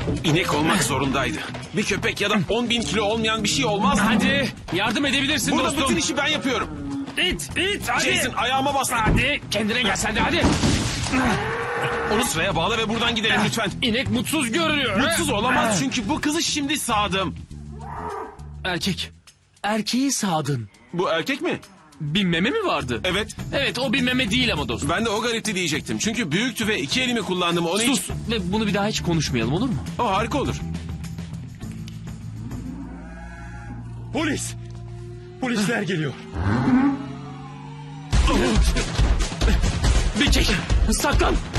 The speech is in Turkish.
İnek olmak zorundaydı. Bir köpek ya da 10.000 kilo olmayan bir şey olmaz. Hadi yardım edebilirsin Burada dostum. bütün işi ben yapıyorum. İt hadi. Jason ayağıma bastı. Hadi kendine gel sen de hadi. Onu sıraya bağla ve buradan gidelim lütfen. İnek mutsuz görünüyor. Mutsuz olamaz çünkü bu kızı şimdi sağdım. Erkek. Erkeği sağdın. Bu erkek mi? Bir meme mi vardı? Evet. Evet o bir meme değil ama dostum. Ben de o garipti diyecektim. Çünkü büyüktü ve 2 elimi kullandım. Onu Sus ve bunu bir daha hiç konuşmayalım olur mu? O harika olur. Polis! Polisler geliyor. Bir çek. Saklan.